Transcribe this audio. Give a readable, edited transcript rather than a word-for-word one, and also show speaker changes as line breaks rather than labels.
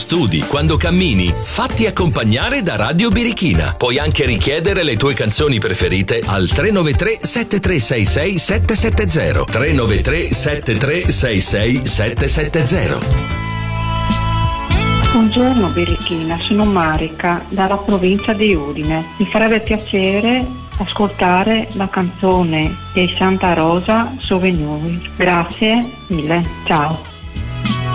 studi, quando cammini, fatti accompagnare da Radio Birichina. Puoi anche richiedere le tue canzoni preferite al 393 7366 770. 393 7366 770.
Buongiorno Birichina, sono Marica dalla provincia di Udine. Mi farebbe piacere ascoltare la canzone di Santa Rosa Souvenir. Grazie mille, ciao.